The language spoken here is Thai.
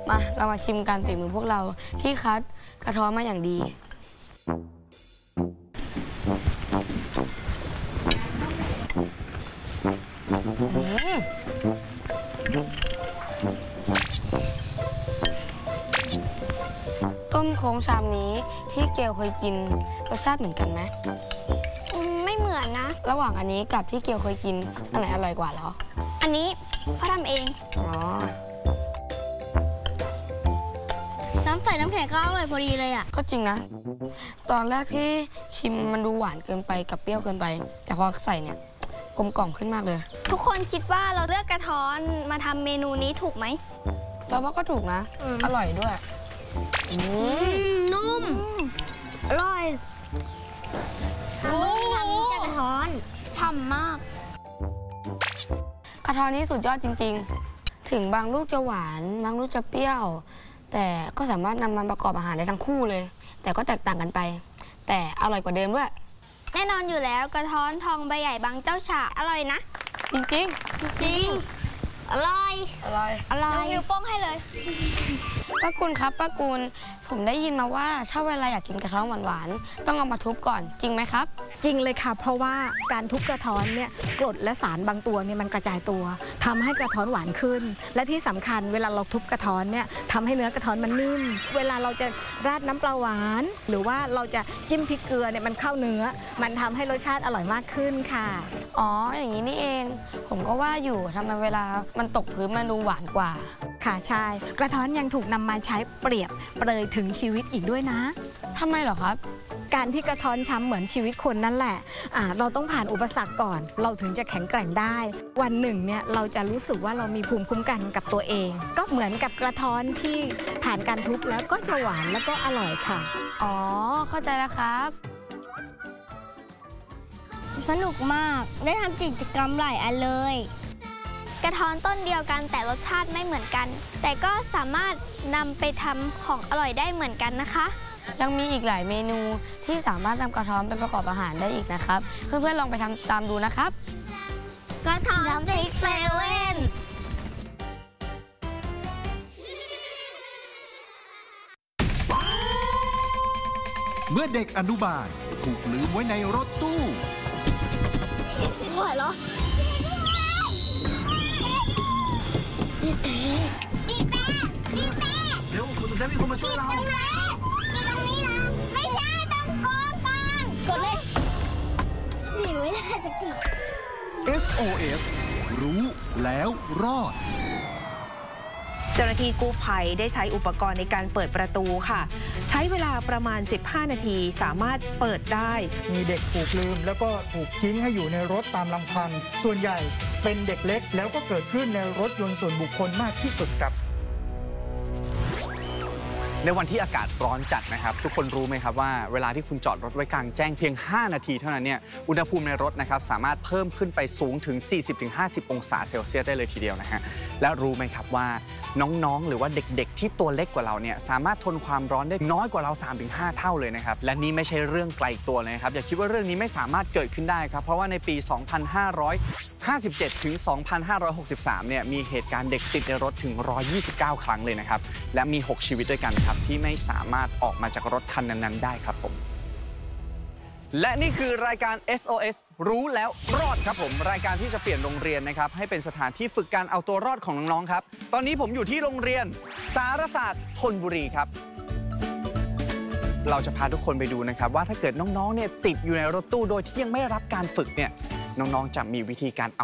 มาเรามาชิมกันฝีมือพวกเราที่คัดกระท้อนมาอย่างดีต้มโค้งชามนี้ที่เกลเคยกินรสชาติเหมือนกันไหมไม่เหมือนนะระหว่างอันนี้กับที่เกลเคยกินอันไหนอร่อยกว่าเหรออันนี้พ่อทำเองอ๋อน้ำใส่น้ำแข็งก็อร่อยพอดีเลยอ่ะก็จริงนะตอนแรกที่ชิมมันดูหวานเกินไปกับเปรี้ยวเกินไปแต่พอใส่เนี่ยกลมกล่อมขึ้นมากเลยทุกคนคิดว่าเราเลือกกระท้อนมาทำเมนูนี้ถูกไหมเราว่าก็ถูกนะอร่อยด้วยนุ่มอร่อยทำจากกระท้อนฉ่ำมากกระท้อนนี้สุดยอดจริงๆถึงบางลูกจะหวานบางลูกจะเปรี้ยวแต่ก็สามารถนำมาประกอบอาหารได้ทั้งคู่เลยแต่ก็แตกต่างกันไปแต่อร่อยกว่าเดิมด้วยแน่นอนอยู่แล้วกระท้อนทองใบใหญ่บางเจ้าฉ่าอร่อยนะจริงจริงอร่อยนิ้วโป้งให้เลยป้ากุลครับป้ากุลผมได้ยินมาว่าถ้าเวลาอยากกินกระท้อนหวานๆต้องเอามาทุบก่อนจริงไหมครับจริงเลยค่ะเพราะว่าการทุบกระท้อนเนี่ยกรดและสารบางตัวเนี่ยมันกระจายตัวทำให้กระท้อนหวานขึ้นและที่สำคัญเวลาเราทุบกระท้อนเนี่ยทำให้เนื้อกระท้อนมันนิ่มเวลาเราจะราดน้ำปลาหวานหรือว่าเราจะจิ้มพริกเกลือเนี่ยมันเข้าเนื้อมันทำให้รสชาติอร่อยมากขึ้นค่ะอ๋ออย่างนี้นี่เองผมก็ว่าอยู่ทำไมเวลามันตกพื้นมันดูหวานกว่าค่ะใช่กระท้อนยังถูกนำมาใช้เปรียบเปรยถึงชีวิตอีกด้วยนะทำไมเหรอครับการที่กระท้อนช้ำเหมือนชีวิตคนนั่นแหละเราต้องผ่านอุปสรรคก่อนเราถึงจะแข็งแกร่งได้วันหนึ่งเนี่ยเราจะรู้สึกว่าเรามีภูมิคุ้มกันกับตัวเองก็เหมือนกับกระท้อนที่ผ่านการทุบแล้วก็จะหวานแล้วก็อร่อยค่ะอ๋อเข้าใจแล้วครับสนุกมากได้ทำกิจกรรมหลายอันเลยกระท้อนต้นเดียวกันแต่รสชาติไม่เหมือนกันแต่ก็สามารถนำไปทำของอร่อยได้เหมือนกันนะคะยังมีอีกหลายเมนูที่สามารถนำกระท้อนไปประกอบอาหารได้อีกนะครับเพื่อนๆลองไปทำตามดูนะครับกระท้อนติ๊กเซเว่นเมื่อเด็กอนุบาลถูกลืมไว้ในรถตู้ไหวเหรอบีบแต่เร็วจะมีคนมาช่วยเราอยู่ตรงนี้นะไม่ใช่ต้องกดก่อนกดเลยหนีไม่ได้สักที SOS รู้แล้วรอดเจ้าหน้าที่กู้ภัยได้ใช้อุปกรณ์ในการเปิดประตูค่ะใช้เวลาประมาณ15นาทีสามารถเปิดได้มีเด็กถูกลืมแล้วก็ถูกทิ้งให้อยู่ในรถตามลำพังส่วนใหญ่เป็นเด็กเล็กแล้วก็เกิดขึ้นในรถยนต์ส่วนบุคคลมากที่สุดครับในวันที่อากาศร้อนจัดนะครับทุกคนรู้ไหมครับว่าเวลาที่คุณจอดรถไว้กลางแจ้งเพียง5นาทีเท่านั้นเนี่ยอุณหภูมิในรถนะครับสามารถเพิ่มขึ้นไปสูงถึง 40-50 องศาเซลเซียสได้เลยทีเดียวนะฮะและรู้ไหมครับว่าน้องๆหรือว่าเด็กๆที่ตัวเล็กกว่าเราเนี่ยสามารถทนความร้อนได้น้อยกว่าเรา 3-5 เท่าเลยนะครับและนี่ไม่ใช่เรื่องไกลตัวเลยครับอย่าคิดว่าเรื่องนี้ไม่สามารถเกิดขึ้นได้ครับเพราะว่าในปี 2557 ถึง 2563 เนี่ยมีเหตุการณ์เด็กติดในรถถึง 129 ครั้งเลยนะครับและมี 6 ชีวิตด้วยกันครับที่ไม่สามารถออกมาจากรถคันนั้นๆได้ครับผมและนี่คือรายการ SOS รู้แล้วรอดครับผมรายการที่จะเปลี่ยนโรงเรียนนะครับให้เป็นสถานที่ฝึกการเอาตัวรอดของน้องๆครับตอนนี้ผมอยู่ที่โรงเรียนสารศาสตร์ธนบุรีครับเราจะพาทุกคนไปดูนะครับว่าถ้าเกิดน้องๆเนี่ยติดอยู่ในรถตู้โดยที่ยังไม่ได้รับการฝึกเนี่ยน้องๆจะมีวิธีการ